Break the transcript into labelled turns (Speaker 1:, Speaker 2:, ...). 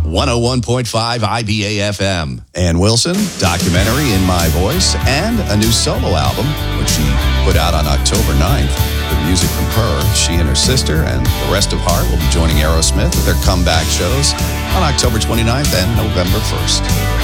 Speaker 1: 101.5 IBA FM.
Speaker 2: Ann Wilson, documentary In My Voice, and a new solo album, which she put out on October 9th. With music from her, she and her sister and the rest of Heart will be joining Aerosmith at their comeback shows on October 29th and November 1st.